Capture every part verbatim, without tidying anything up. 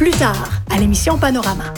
Plus tard, à l'émission Panorama.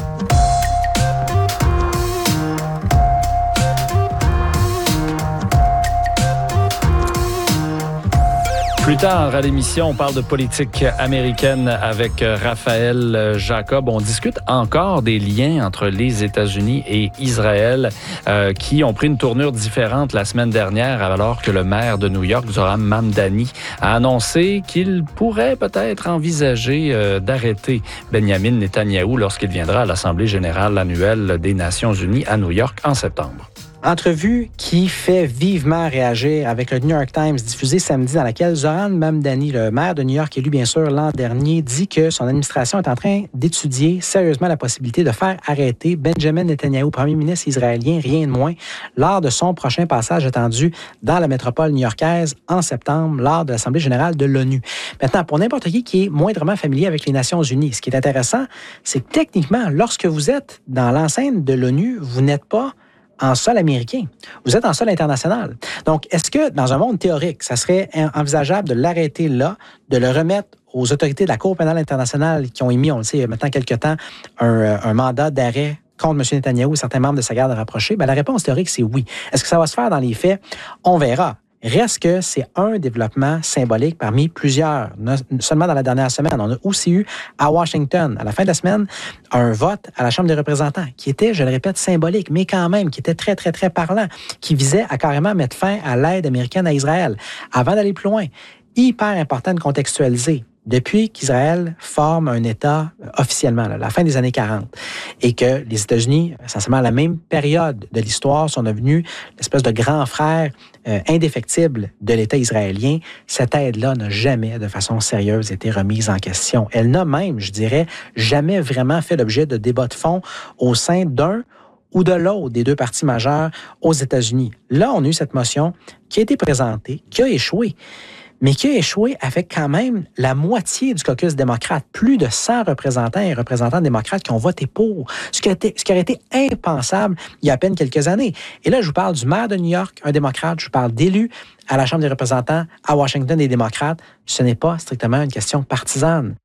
Plus tard à l'émission, on parle de politique américaine avec Raphaël Jacob. On discute encore des liens entre les États-Unis et Israël euh, qui ont pris une tournure différente la semaine dernière alors que le maire de New York, Zohran Mamdani, a annoncé qu'il pourrait peut-être envisager euh, d'arrêter Benjamin Netanyahou lorsqu'il viendra à l'Assemblée générale annuelle des Nations unies à New York en septembre. Entrevue qui fait vivement réagir avec le New York Times diffusée samedi dans laquelle Zohran Mamdani, le maire de New York élu bien sûr l'an dernier, dit que son administration est en train d'étudier sérieusement la possibilité de faire arrêter Benjamin Netanyahou, premier ministre israélien, rien de moins, lors de son prochain passage attendu dans la métropole new-yorkaise en septembre lors de l'Assemblée générale de l'ONU. Maintenant, pour n'importe qui qui est moindrement familier avec les Nations unies, ce qui est intéressant, c'est que techniquement, lorsque vous êtes dans l'enceinte de l'ONU, vous n'êtes pas en sol américain. Vous êtes en sol international. Donc, est-ce que, dans un monde théorique, ça serait envisageable de l'arrêter là, de le remettre aux autorités de la Cour pénale internationale qui ont émis, on le sait, maintenant quelques temps, un, un mandat d'arrêt contre M. Netanyahou et certains membres de sa garde rapprochée? Bien, la réponse théorique, c'est oui. Est-ce que ça va se faire dans les faits? On verra. Reste que c'est un développement symbolique parmi plusieurs. Seulement dans la dernière semaine, on a aussi eu à Washington, à la fin de la semaine, un vote à la Chambre des représentants qui était, je le répète, symbolique, mais quand même, qui était très, très, très parlant, qui visait à carrément mettre fin à l'aide américaine à Israël. Avant d'aller plus loin, hyper important de contextualiser. Depuis qu'Israël forme un État officiellement, là, la fin des années quarante, et que les États-Unis, essentiellement à la même période de l'histoire, sont devenus l'espèce de grand frère euh, indéfectible de l'État israélien, cette aide-là n'a jamais, de façon sérieuse, été remise en question. Elle n'a même, je dirais, jamais vraiment fait l'objet de débats de fond au sein d'un ou de l'autre des deux partis majeurs aux États-Unis. Là, on a eu cette motion qui a été présentée, qui a échoué, mais qui a échoué avec quand même la moitié du caucus démocrate. Plus de cent représentants et représentants démocrates qui ont voté pour, ce qui, a été, ce qui aurait été impensable il y a à peine quelques années. Et là, je vous parle du maire de New York, un démocrate, je vous parle d'élus à la Chambre des représentants à Washington, des démocrates. Ce n'est pas strictement une question partisane.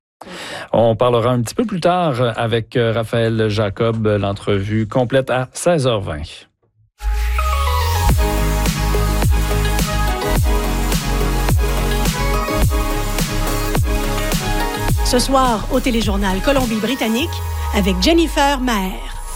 On parlera un petit peu plus tard avec Raphaël Jacob, l'entrevue complète à seize heures vingt. Ce soir, au téléjournal Colombie-Britannique, avec Jennifer Maher.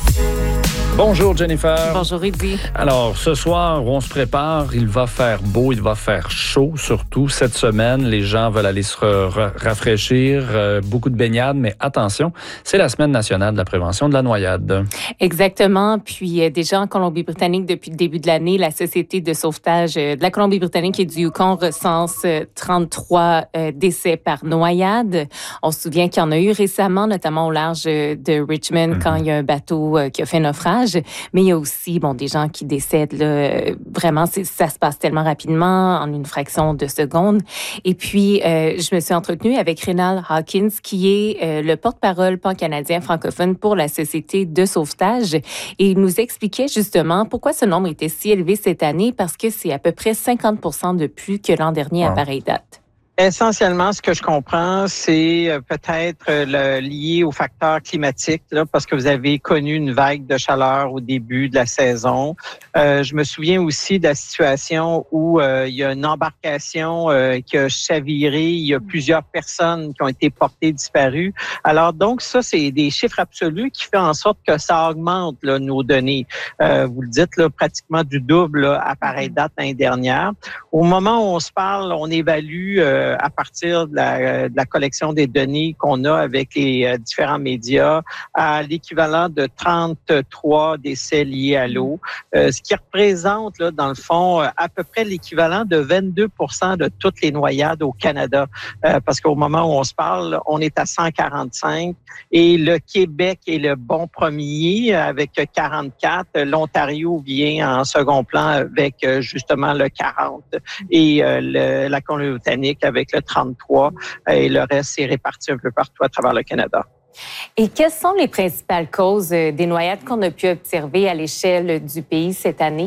Bonjour Jennifer. Bonjour Rudy. Alors, ce soir, on se prépare, il va faire beau, il va faire chaud, surtout cette semaine. Les gens veulent aller se ra- rafraîchir, euh, beaucoup de baignades, mais attention, c'est la semaine nationale de la prévention de la noyade. Exactement. Puis euh, déjà en Colombie-Britannique, depuis le début de l'année, la Société de sauvetage euh, de la Colombie-Britannique et du Yukon recense euh, trente-trois euh, décès par noyade. On se souvient qu'il y en a eu récemment, notamment au large euh, de Richmond, mm-hmm. quand il y a un bateau euh, qui a fait naufrage. Mais il y a aussi bon, des gens qui décèdent. Là, vraiment, c'est, ça se passe tellement rapidement, en une fraction de seconde. Et puis, euh, je me suis entretenue avec Rénal Hawkins, qui est euh, le porte-parole pan-canadien francophone pour la Société de sauvetage. Et il nous expliquait justement pourquoi ce nombre était si élevé cette année, parce que c'est à peu près cinquante pour cent de plus que l'an dernier wow. à pareille date. Essentiellement, ce que je comprends, c'est peut-être le, lié aux facteurs climatiques, là, parce que vous avez connu une vague de chaleur au début de la saison. Euh, je me souviens aussi de la situation où euh, il y a une embarcation euh, qui a chaviré, il y a plusieurs personnes qui ont été portées disparues. Alors donc, ça, c'est des chiffres absolus qui font en sorte que ça augmente là, nos données. Euh, vous le dites, là, pratiquement du double là, à pareille date l'année dernière. Au moment où on se parle, on évalue euh, à partir de la, de la collection des données qu'on a avec les euh, différents médias à l'équivalent de trente-trois décès liés à l'eau, euh, ce qui représente, là, dans le fond, à peu près l'équivalent de vingt-deux pour cent de toutes les noyades au Canada. Euh, parce qu'au moment où on se parle, on est à cent quarante-cinq et le Québec est le bon premier avec quarante-quatre. L'Ontario vient en second plan avec justement le quarante et euh, le, la Colombie-Britannique avec le trente-trois et le reste est réparti un peu partout à travers le Canada. Et quelles sont les principales causes des noyades qu'on a pu observer à l'échelle du pays cette année?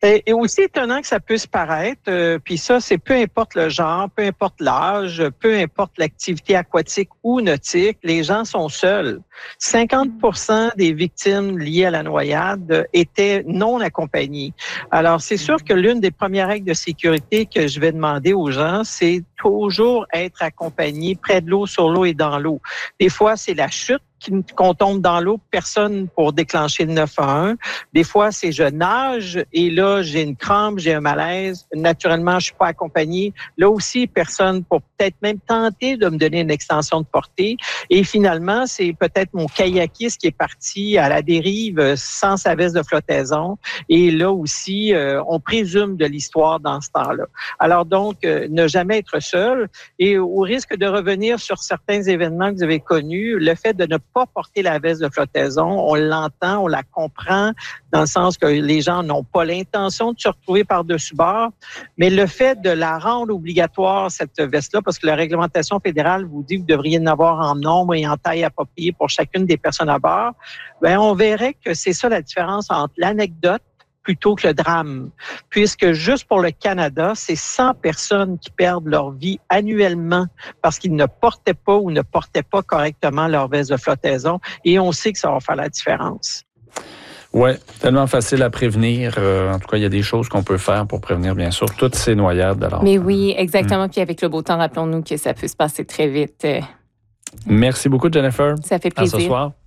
Et, et aussi étonnant que ça puisse paraître, euh, puis ça, c'est peu importe le genre, peu importe l'âge, peu importe l'activité aquatique ou nautique, les gens sont seuls. cinquante pour cent des victimes liées à la noyade étaient non accompagnées. Alors, c'est sûr que l'une des premières règles de sécurité que je vais demander aux gens, c'est toujours être accompagné près de l'eau, sur l'eau et dans l'eau. Des fois, c'est la chute qu'on tombe dans l'eau, personne pour déclencher le neuf un un. Des fois, c'est je nage et là, j'ai une crampe, j'ai un malaise. Naturellement, je suis pas accompagné. Là aussi, personne pour peut-être même tenter de me donner une extension de portée. Et finalement, c'est peut-être mon kayakiste qui est parti à la dérive sans sa veste de flottaison. Et là aussi, euh, on présume de l'histoire dans ce temps-là. Alors donc, euh, ne jamais être seul. Et au risque de revenir sur certains événements que vous avez connus, le fait de ne pas porter la veste de flottaison, on l'entend, on la comprend, dans le sens que les gens n'ont pas l'intention de se retrouver par-dessus bord, mais le fait de la rendre obligatoire, cette veste-là, parce que la réglementation fédérale vous dit que vous devriez en avoir en nombre et en taille appropriée pour chacune des personnes à bord, bien, on verrait que c'est ça la différence entre l'anecdote plutôt que le drame, puisque juste pour le Canada, c'est cent personnes qui perdent leur vie annuellement parce qu'ils ne portaient pas ou ne portaient pas correctement leur veste de flottaison, et on sait que ça va faire la différence. Oui, tellement facile à prévenir. Euh, en tout cas, il y a des choses qu'on peut faire pour prévenir, bien sûr, toutes ces noyades. Alors, Mais oui, exactement. Hum. Puis avec le beau temps, rappelons-nous que ça peut se passer très vite. Merci beaucoup, Jennifer. Ça fait plaisir. À ce soir.